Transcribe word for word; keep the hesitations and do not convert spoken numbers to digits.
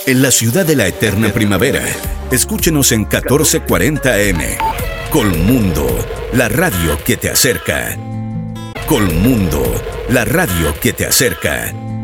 en la ciudad de la eterna primavera. Escúchenos en catorce cuarenta A M. Colmundo, la radio que te acerca. Colmundo, la radio que te acerca.